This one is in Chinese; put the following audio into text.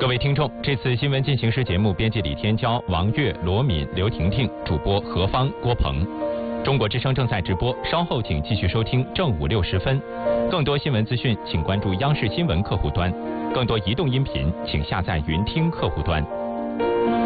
各位听众，这次新闻进行时节目编辑李天骄、王悦、罗敏、刘婷婷，主播何芳、郭鹏。中国之声正在直播，稍后请继续收听正午6时分。更多新闻资讯，请关注央视新闻客户端；更多移动音频，请下载云听客户端。